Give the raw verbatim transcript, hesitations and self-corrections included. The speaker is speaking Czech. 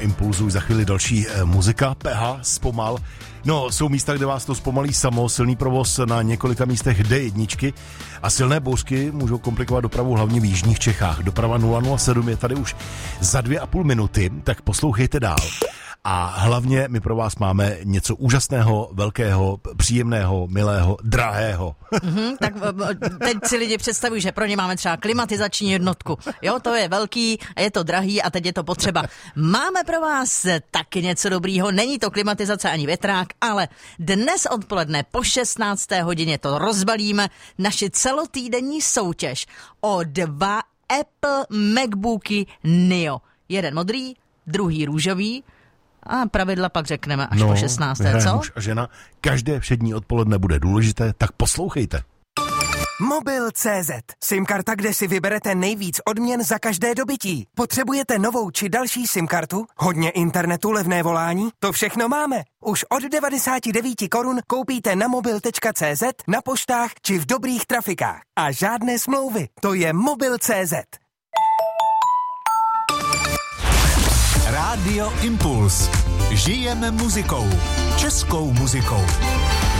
Impulzu. Za chvíli další eh, muzika, Peha, zpomal. No, jsou místa, kde vás to zpomalí samo, silný provoz na několika místech D jedna a silné bouřky můžou komplikovat dopravu hlavně v jižních Čechách. Doprava nula nula sedm je tady už za dvě a půl minuty, tak poslouchejte dál. A hlavně my pro vás máme něco úžasného, velkého, příjemného, milého, drahého. Mm-hmm, tak teď si lidi představují, že pro ně máme třeba klimatizační jednotku. Jo, to je velký, je to drahý a teď je to potřeba. Máme pro vás taky něco dobrýho, není to klimatizace ani větrák, ale dnes odpoledne po šestnácté hodině to rozbalíme, naši celotýdenní soutěž o dva Apple Macbooky Neo. Jeden modrý, druhý růžový. A pravidla pak řekneme až no, po šestnácté co? Muž a žena, každé všední odpoledne bude důležité, tak poslouchejte. Mobil tečka cé zet. SIM-karta, kde si vyberete nejvíc odměn za každé dobytí. Potřebujete novou či další SIM-kartu? Hodně internetu, levné volání? To všechno máme. Už od devadesát devět korun koupíte na mobil tečka cé zet, na poštách či v dobrých trafikách. A žádné smlouvy. To je mobil tečka cé zet. Rádio Impuls. Žijeme muzikou. Českou muzikou.